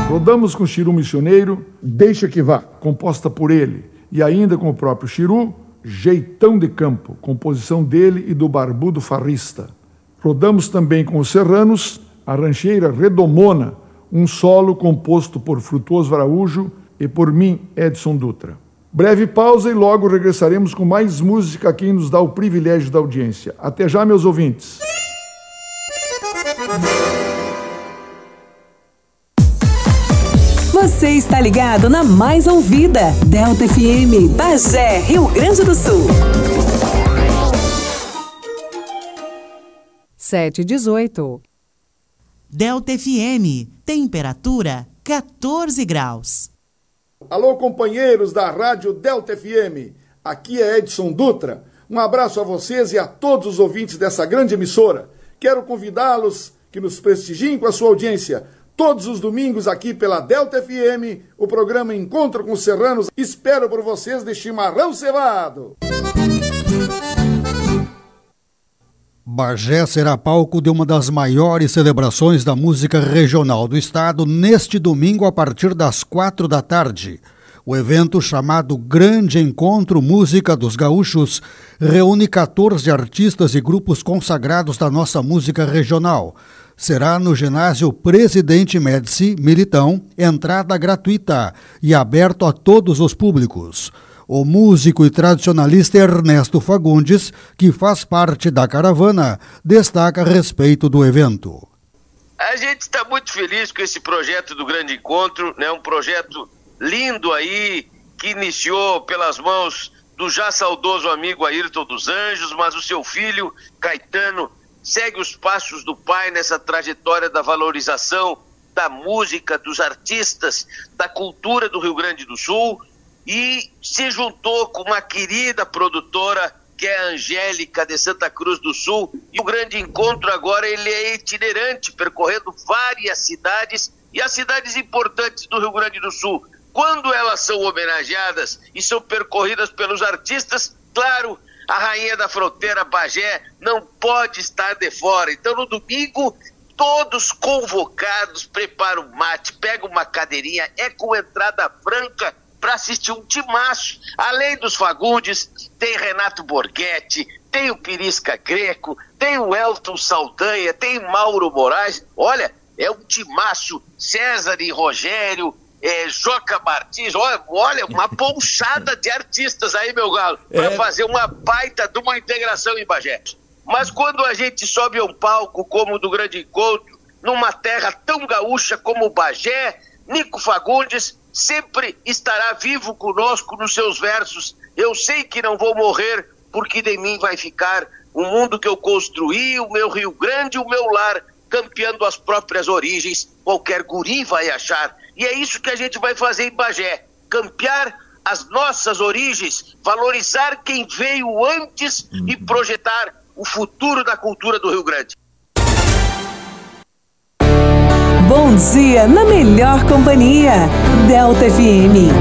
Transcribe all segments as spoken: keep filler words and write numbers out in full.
Rodamos com Chiru Missioneiro, Deixa Que Vá, composta por ele, e ainda com o próprio Chiru, Jeitão de Campo, composição dele e do Barbudo Farrista. Rodamos também com os Serranos, a rancheira Redomona, um solo composto por Frutuoso Araújo e por mim, Edson Dutra. Breve pausa e logo regressaremos com mais música a quem nos dá o privilégio da audiência. Até já, meus ouvintes. Você está ligado na mais ouvida, Delta F M, Bagé, Rio Grande do Sul. sete e dezoito. Delta F M, temperatura quatorze graus. Alô, companheiros da Rádio Delta F M, aqui é Edson Dutra. Um abraço a vocês e a todos os ouvintes dessa grande emissora. Quero convidá-los que nos prestigiem com a sua audiência. Todos os domingos aqui pela Delta F M, o programa Encontro com os Serranos. Espero por vocês de chimarrão cevado. Bagé será palco de uma das maiores celebrações da música regional do estado neste domingo a partir das quatro da tarde. O evento, chamado Grande Encontro Música dos Gaúchos, reúne quatorze artistas e grupos consagrados da nossa música regional. Será no ginásio Presidente Médici, Militão, entrada gratuita e aberto a todos os públicos. O músico e tradicionalista Ernesto Fagundes, que faz parte da caravana, destaca a respeito do evento. A gente está muito feliz com esse projeto do Grande Encontro, né? Um projeto lindo aí, que iniciou pelas mãos do já saudoso amigo Ayrton dos Anjos, mas o seu filho, Caetano, segue os passos do pai nessa trajetória da valorização da música, dos artistas, da cultura do Rio Grande do Sul, e se juntou com uma querida produtora que é a Angélica de Santa Cruz do Sul, e o Grande Encontro agora ele é itinerante, percorrendo várias cidades e as cidades importantes do Rio Grande do Sul. Quando elas são homenageadas e são percorridas pelos artistas, claro, a rainha da fronteira, Bagé, não pode estar de fora. Então, no domingo, todos convocados, prepara o mate, pega uma cadeirinha, é com entrada franca para assistir um timaço. Além dos Fagundes, tem Renato Borghetti, tem o Pirisca Greco, tem o Elton Saldanha, tem Mauro Moraes. Olha, é um timaço. César e Rogério, É, Joca Martins, olha, olha, uma ponchada de artistas aí, meu galo, para é. fazer uma baita de uma integração em Bagé. Mas quando a gente sobe a um palco como o do Grande Encontro, numa terra tão gaúcha como Bagé, Nico Fagundes sempre estará vivo conosco nos seus versos. Eu sei que não vou morrer, porque de mim vai ficar o mundo que eu construí, o meu Rio Grande, o meu lar, campeando as próprias origens, qualquer guri vai achar. E é isso que a gente vai fazer em Bagé, campear as nossas origens, valorizar quem veio antes e projetar o futuro da cultura do Rio Grande. Bom dia na melhor companhia, Delta F M.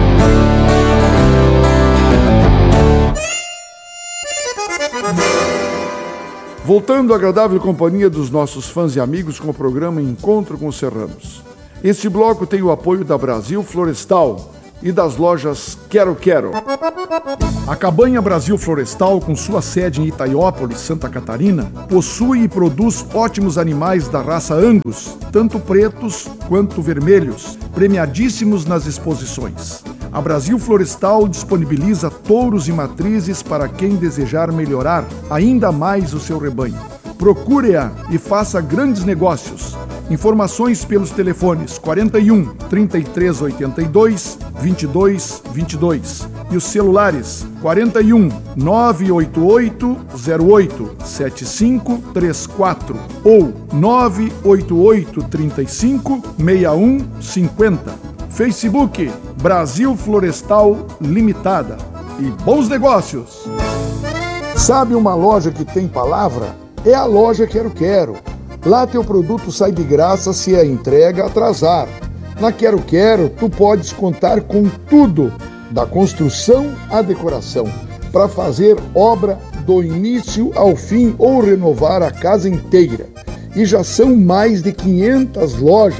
Voltando à agradável companhia dos nossos fãs e amigos com o programa Encontro com os Serranos. Este bloco tem o apoio da Brasil Florestal e das lojas Quero Quero. A Cabanha Brasil Florestal, com sua sede em Itaiópolis, Santa Catarina, possui e produz ótimos animais da raça Angus, tanto pretos quanto vermelhos, premiadíssimos nas exposições. A Brasil Florestal disponibiliza touros e matrizes para quem desejar melhorar ainda mais o seu rebanho. Procure-a e faça grandes negócios. Informações pelos telefones quarenta e um, trinta e três, oitenta e dois, vinte e dois, vinte e dois e os celulares quarenta e um, nove oito oito, zero oito, sete cinco três quatro ou nove oito oito, trinta e cinco, seis um cinco zero. Facebook Brasil Florestal Limitada. E bons negócios! Sabe uma loja que tem palavra? É a loja Quero Quero. Lá teu produto sai de graça se a entrega atrasar. Na Quero Quero, tu podes contar com tudo, da construção à decoração, para fazer obra do início ao fim ou renovar a casa inteira. E já são mais de quinhentas lojas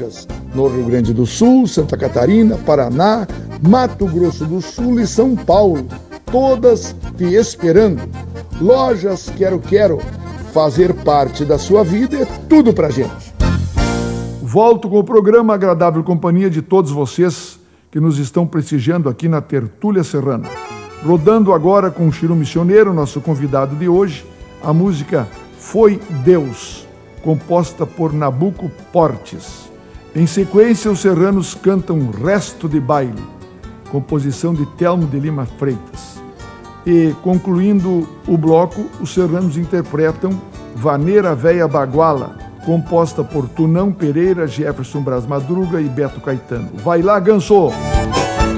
no Rio Grande do Sul, Santa Catarina, Paraná, Mato Grosso do Sul e São Paulo, todas te esperando. Lojas Quero Quero, fazer parte da sua vida é tudo pra gente. Volto com o programa Agradável Companhia de todos vocês que nos estão prestigiando aqui na Tertúlia Serrana. Rodando agora com o Chiro Missioneiro, nosso convidado de hoje, a música Foi Deus, composta por Nabuco Portes. Em sequência, os serranos cantam Resto de Baile, composição de Telmo de Lima Freitas. E, concluindo o bloco, os serranos interpretam Vaneira Véia Baguala, composta por Tunão Pereira, Jefferson Braz Madruga e Beto Caetano. Vai lá, Ganso!